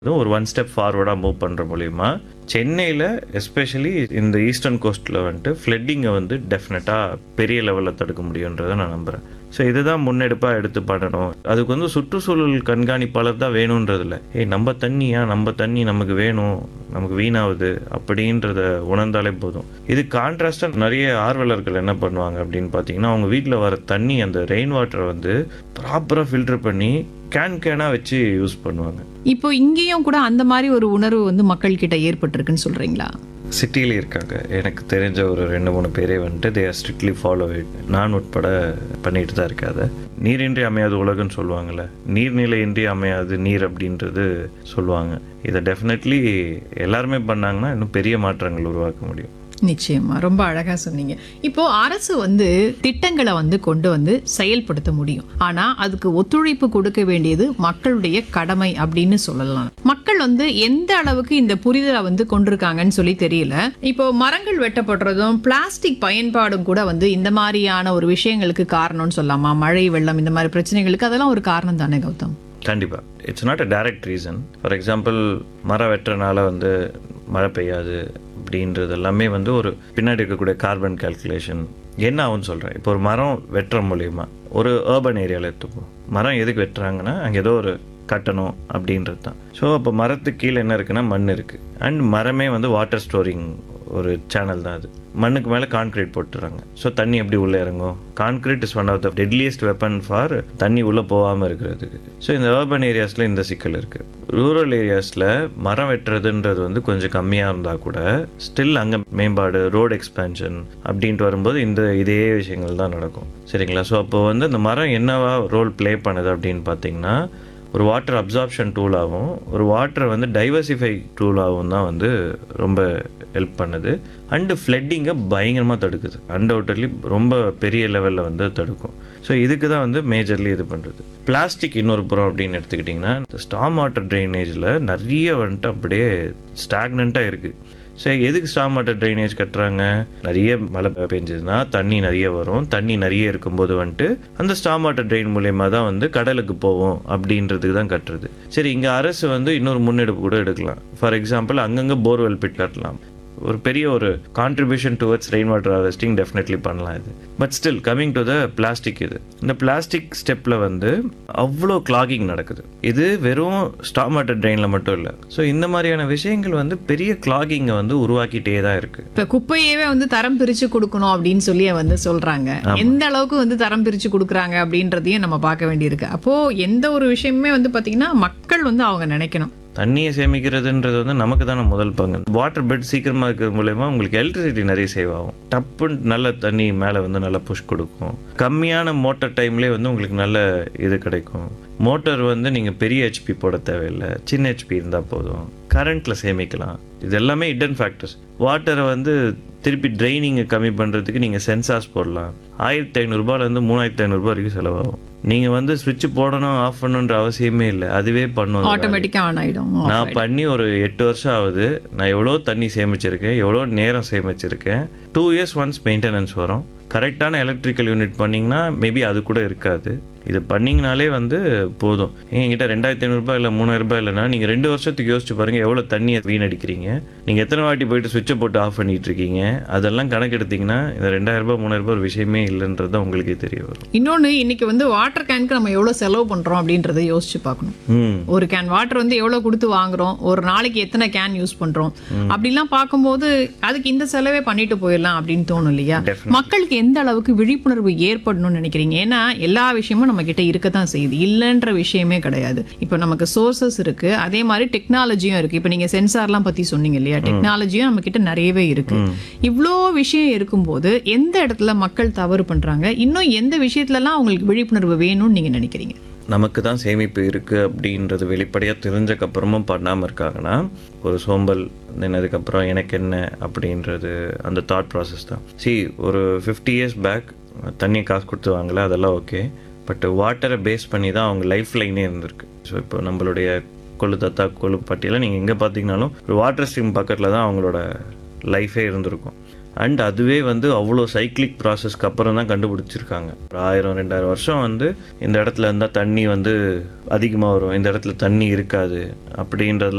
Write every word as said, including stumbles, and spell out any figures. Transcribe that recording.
ஒரு one step ஃபார்வர்டாக move பண்ணுற மூலிமா சென்னையில் எஸ்பெஷலி இந்த ஈஸ்டர்ன் கோஸ்ட்டில் வந்துட்டு ஃப்ளட்டிங்கை வந்து டெஃபினட்டாக பெரிய லெவலில் தடுக்க முடியுன்றதை நான் நம்புகிறேன். ஸோ இதுதான் முன்னெடுப்பாக எடுத்து பண்ணணும். அதுக்கு வந்து சுற்றுச்சூழல் கண்காணிப்பாளர் தான் வேணுன்றதில்ல. ஏய் நம்ம தண்ணியா நம்ம தண்ணி நமக்கு வேணும், நமக்கு வீணாகுது அப்படின்றத உணர்ந்தாலே போதும். இது கான்ட்ராஸ்டாக நிறைய ஆர்வலர்கள் என்ன பண்ணுவாங்க அப்படின்னு பார்த்தீங்கன்னா, அவங்க வீட்டில் வர தண்ணி அந்த ரெயின் வாட்டரை வந்து ப்ராப்பராக ஃபில்டர் பண்ணி கேன் கேனாக வச்சு யூஸ் பண்ணுவாங்க. இப்போ இங்கேயும் கூட அந்த மாதிரி ஒரு உணர்வு வந்து மக்கள் கிட்ட ஏற்பட்டிருக்குன்னு சொல்றீங்களா? சிட்டியில் இருக்காங்க. எனக்கு தெரிஞ்ச ஒரு ரெண்டு மூணு பேரே வந்துட்டு they are strictly follow it. நான் உட்பட பண்ணிட்டு தான் இருக்காது. நீரின்றி அமையாது உலகம்னு சொல்லுவாங்கள்ல, நீர்நிலையின்றி அமையாது நீர் அப்படின்றது சொல்லுவாங்க. இதை டெஃபினெட்லி எல்லாருமே பண்ணாங்கன்னா இன்னும் பெரிய மாற்றங்கள் உருவாக்க முடியும். நிச்சயமா, ரொம்ப அழகா சொன்னீங்க. இப்போ அரசு வந்து திட்டங்களை வந்து கொண்டு வந்து செயல்படுத்த முடியும், ஆனா அதுக்கு ஒத்துழைப்பு கொடுக்க வேண்டியது மக்களுடைய கடமை அப்படின்னு சொல்லலாம். மக்கள் வந்து எந்த அளவுக்கு இந்த புரிதலை வந்து கொண்டிருக்காங்கன்னு சொல்லி தெரியல. இப்போ மரங்கள் வெட்டப்படுறதும் பிளாஸ்டிக் பயன்பாடும் கூட வந்து இந்த மாதிரியான ஒரு விஷயங்களுக்கு காரணம்னு சொல்லலாமா? மழை வெள்ளம் இந்த மாதிரி பிரச்சனைகளுக்கு அதெல்லாம் ஒரு காரணம் தானே கௌதம்? கண்டிப்பாக it's not a direct reason. For example மரம் வெட்டுறனால வந்து மழை பெய்யாது அப்படின்றது எல்லாமே வந்து ஒரு பின்னாடி இருக்கக்கூடிய கார்பன் கால்குலேஷன் என்ன ஆகும்னு சொல்கிறேன். இப்போ ஒரு மரம் வெட்டுற மூலியமா ஒரு ஏர்பன் ஏரியாவில் எடுத்துப்போம். மரம் எதுக்கு வெட்டுறாங்கன்னா அங்கே ஏதோ ஒரு கட்டணும் அப்படின்றது தான். ஸோ அப்போ மரத்துக்கு கீழே என்ன இருக்குன்னா மண் இருக்குது. அண்ட் மரமே வந்து வாட்டர் ஸ்டோரிங் ஒரு சேனல் தான். அது மண்ணுக்கு மேலே கான்க்ரீட் போட்டுறாங்க. ஸோ தண்ணி எப்படி உள்ளே இறங்கும்? Concrete is one of the deadliest weapon for தண்ணி உள்ளே போகாமல் இருக்கிறதுக்கு. ஸோ இந்த அர்பன் ஏரியாஸில் இந்த சிக்கல் இருக்குது. ரூரல் ஏரியாஸில் மரம் வெட்டுறதுன்றது வந்து கொஞ்சம் கம்மியாக இருந்தால் கூட ஸ்டில் அங்கே மேம்பாடு, ரோடு எக்ஸ்பேன்ஷன் அப்படின்ட்டு வரும்போது இந்த இதே விஷயங்கள் தான் நடக்கும். சரிங்களா? ஸோ அப்போ வந்து இந்த மரம் என்னவா ரோல் ப்ளே பண்ணுது அப்படின்னு பார்த்தீங்கன்னா, ஒரு வாட்டர் அப்சார்ப்ஷன் டூலாகவும் ஒரு வாட்டரை வந்து டைவர்சிஃபை டூலாகவும் தான் வந்து ரொம்ப ஹெல்ப் பண்ணுது. அண்டு ஃப்ளட்டிங்கை பயங்கரமாக தடுக்குது. அன்டவுட்டட்லி ரொம்ப பெரிய லெவலில் வந்து தடுக்கும். ஸோ இதுக்கு தான் வந்து மேஜர்லி இது பண்ணுறது. பிளாஸ்டிக் இன்னொரு புறம் அப்படின்னு எடுத்துக்கிட்டிங்கன்னா, இந்த ஸ்டாம் வாட்டர் ட்ரைனேஜில் நிறைய வந்துட்டு அப்படியே ஸ்டாக்னண்ட்டாக இருக்குது. ஸோ எதுக்கு ஸ்டாம் வாட்டர் ட்ரைனேஜ் கட்டுறாங்க? நிறைய மழை பெஞ்சதுன்னா தண்ணி நிறைய வரும். தண்ணி நிறைய இருக்கும்போது வந்துட்டு அந்த ஸ்டாம் வாட்டர் ட்ரெயின் மூலயமா தான் வந்து கடலுக்கு போவோம் அப்படின்றதுக்கு தான் கட்டுறது. சரி, இங்கே அரசு வந்து இன்னொரு முன்னெடுப்பு கூட எடுக்கலாம். ஃபார் எக்ஸாம்பிள் அங்கங்கே போர்வெல் பிட் கட்டலாம். ஒரு பெரிய ஒரு contribution towards rain water harvesting definitely பண்ணலாம் இது. But still coming to the plastic, இது இந்த பிளாஸ்டிக் ஸ்டெப்பில் வந்து அவ்வளோ கிளாகிங் நடக்குது. இது வெறும் ஸ்டாம் வாட்டர் ட்ரெயினில் மட்டும் இல்லை. ஸோ இந்த மாதிரியான விஷயங்கள் வந்து பெரிய கிளாகிங்கை வந்து உருவாக்கிட்டே தான் இருக்குது. இப்போ குப்பையவே வந்து தரம் பிரித்து கொடுக்கணும் அப்படின்னு சொல்லி வந்து சொல்கிறாங்க. எந்த அளவுக்கு வந்து தரம் பிரித்து கொடுக்குறாங்க அப்படின்றதையும் நம்ம பார்க்க வேண்டியிருக்கு. அப்போது எந்த ஒரு விஷயமுமே வந்து பார்த்திங்கன்னா மக்கள் வந்து அவங்க நினைக்கணும். தண்ணியை சேமிக்கிறதுன்றது வந்து நமக்கு தானே முதல் பங்கு. வாட்டர் பெட் சீக்கிரமாக இருக்கிறது மூலயமா உங்களுக்கு எலக்ட்ரிசிட்டி நிறைய சேவ் ஆகும். டப்புன்னு நல்ல தண்ணி மேலே வந்து நல்லா புஷ் கொடுக்கும். கம்மியான மோட்டர் டைம்லேயே வந்து உங்களுக்கு நல்ல இது கிடைக்கும். மோட்டர் வந்து நீங்கள் பெரிய ஹெச்பி போட தேவையில்லை, சின்ன ஹெச்பி இருந்தால் போதும். கரண்ட்டில் சேமிக்கலாம். இது எல்லாமே ஹிடன் ஃபேக்டர்ஸ். வாட்டரை வந்து திருப்பி ட்ரைனிங்கை கம்மி பண்ணுறதுக்கு நீங்கள் சென்சார்ஸ் போடலாம். ஆயிரத்தி ஐநூறுரூபாலேருந்து மூணாயிரத்தி ஐநூறுரூபா வரைக்கும் செலவாகும். நீங்கள் வந்து ஸ்விட்ச் போடணும் ஆஃப் பண்ணணுன்ற அவசியமே இல்லை, அதுவே பண்ணும், ஆட்டோமேட்டிக்காக ஆன் ஆகிடும். நான் பண்ணி ஒரு எட்டு வருஷம் ஆகுது. நான் எவ்வளோ தண்ணி சேமிச்சிருக்கேன், எவ்வளோ நேரம் சேமிச்சிருக்கேன். டூ இயர்ஸ் ஒன்ஸ் மெயின்டெனன்ஸ் வரும். கரெக்டான எலக்ட்ரிக்கல் யூனிட் பண்ணிங்கன்னா மேபி அது கூட இருக்காது. இது பண்ணிங்கனாலே வந்து போதும். எங்ககிட்ட ரெண்டாயிரத்தி ஐநூறுரூபா இல்லை மூணாயிரம் ரூபாய் இல்லைன்னா நீங்கள் ரெண்டு வருஷத்துக்கு யோசிச்சு பாருங்கள் எவ்வளோ தண்ணியை வீணடிக்கிறீங்க. நீங்கள் எத்தனை வாட்டி போயிட்டு சுவிட்சை போட்டு ஆஃப் பண்ணிட்டு இருக்கீங்க. அதெல்லாம் கணக்கு எடுத்திங்கன்னா இந்த ரெண்டாயிரம் ரூபாய் மூணாயிரம் ரூபாய் ஒரு விஷயமே இல்லைன்றது தான் உங்களுக்கே தெரிய வரும். இன்னொன்று, இன்னைக்கு வந்து வாட்டர் கேனுக்கு நம்ம எவ்வளோ செலவு பண்ணுறோம் அப்படின்றத யோசிச்சு பார்க்கணும். ஒரு கேன் வாட்டர் வந்து எவ்வளோ கொடுத்து வாங்குறோம், ஒரு நாளைக்கு எத்தனை கேன் யூஸ் பண்ணுறோம் அப்படிலாம் பார்க்கும்போது அதுக்கு இந்த செலவே பண்ணிட்டு போயிடலாம் அப்படின்னு தோணும் இல்லையா? மக்களுக்கு எந்த அளவுக்கு விழிப்புணர்வு ஏற்படணும்னு நினைக்கிறீங்க? ஏன்னா எல்லா விஷயமும் நம்ம கிட்ட இருக்கத்தான் செய்யுது, இல்லைன்ற விஷயமே கிடையாது. இப்போ நமக்கு சோர்சஸ் இருக்கு, அதே மாதிரி டெக்னாலஜியும் இருக்கு. இப்போ நீங்க சென்சார்லாம் பத்தி சொன்னீங்க இல்லையா, டெக்னாலஜியும் நம்ம கிட்ட நிறையவே இருக்கு. இவ்வளோ விஷயம் இருக்கும்போது எந்த இடத்துல மக்கள் தவறு பண்றாங்க, இன்னும் எந்த விஷயத்துலலாம் அவங்களுக்கு விழிப்புணர்வு வேணும்னு நீங்க நினைக்கிறீங்க? நமக்கு தான் சேமிப்பு இருக்குது அப்படின்றது வெளிப்படையாக தெரிஞ்சக்கப்புறமும் பண்ணாமல் இருக்காங்கன்னா ஒரு சோம்பல், தென் அதுக்கப்புறம் எனக்கு என்ன அப்படின்றது அந்த தாட் ப்ராசஸ் தான். சி, ஒரு ஃபிஃப்டி இயர்ஸ் பேக் தண்ணியை காசு கொடுத்து வாங்கல, அதெல்லாம் ஓகே. பட் வாட்டரை பேஸ் பண்ணி தான் அவங்க லைஃப் லைனே இருந்திருக்கு. ஸோ இப்போ நம்மளுடைய கொள்ளு தத்தா கொள்ளு பட்டியெல்லாம் நீங்கள் எங்கே பார்த்தீங்கனாலும் ஒரு வாட்டர் ஸ்ட்ரீம் பக்கத்தில் தான் அவங்களோட லைஃபே இருந்திருக்கும். அண்ட் அதுவே வந்து அவ்வளோ சைக்கிளிக் ப்ராசஸ்க்கு அப்புறம் தான் கண்டுபிடிச்சிருக்காங்க. ஒரு ஆயிரம் ரெண்டாயிரம் வருஷம் வந்து இந்த இடத்துல இருந்தால் தண்ணி வந்து அதிகமாக வரும், இந்த இடத்துல தண்ணி இருக்காது அப்படின்றதுலாம்